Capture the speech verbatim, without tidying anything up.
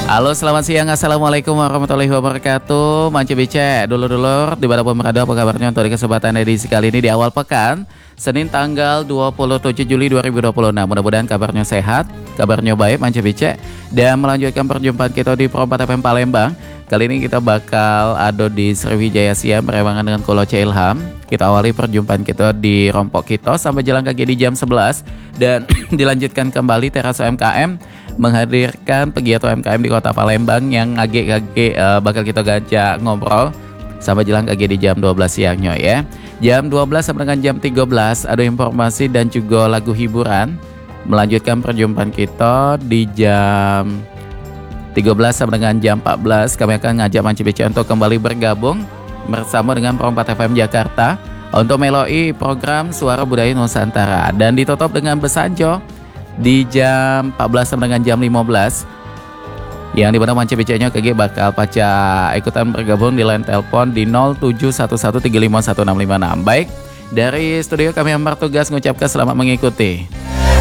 Halo, selamat siang. Assalamualaikum warahmatullahi wabarakatuh. Mance Bice, dulur-dulur dimanapun berada, apa kabarnya untuk di kesempatan edisi kali ini di awal pekan Senin tanggal dua puluh tujuh Juli dua ribu dua puluh enam. Mudah-mudahan kabarnya sehat, kabarnya baik Mance Bice. Dan melanjutkan perjumpaan kita di Pro empat F M Palembang. Kali ini kita bakal ado di Sriwijaya Siam berewangan dengan Kolo C Ilham. Kita awali perjumpaan kita di Rompok Kito sampai jalan kaki di jam sebelas. Dan dilanjutkan kembali Teras U M K M menghadirkan pegiat U M K M di kota Palembang yang agak-agak uh, bakal kita gajak ngobrol sampai jalan kaki di jam dua belas siangnya ya. Jam dua belas sampai dengan jam tiga belas ada informasi dan juga lagu hiburan. Melanjutkan perjumpaan kita di jam tiga belas sampai dengan jam empat belas kami akan ngajak Mance Bice untuk kembali bergabung bersama dengan Pro empat F M Jakarta untuk meloi program Suara Budaya Nusantara, dan ditutup dengan Besanjo di jam empat belas sampai dengan jam lima belas yang dimana Mance Bice-nya kege bakal paca ikutan bergabung di line telepon di nol tujuh satu satu tiga lima satu enam lima enam. Baik, dari studio kami yang bertugas mengucapkan selamat mengikuti.